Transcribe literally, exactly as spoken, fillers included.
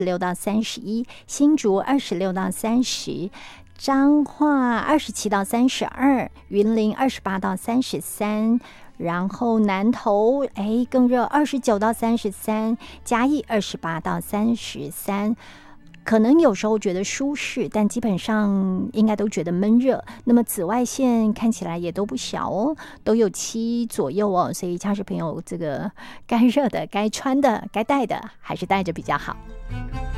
六到三十一，新竹二十六到三十，彰化二十七到三十二，云林二十八到三十三，然后南投哎更热，二十九到三十三，嘉义二十八到三十三。可能有时候觉得舒适，但基本上应该都觉得闷热。那么紫外线看起来也都不小哦，都有七左右哦，所以家士朋友这个该热的、该穿的、该带的，还是带着比较好。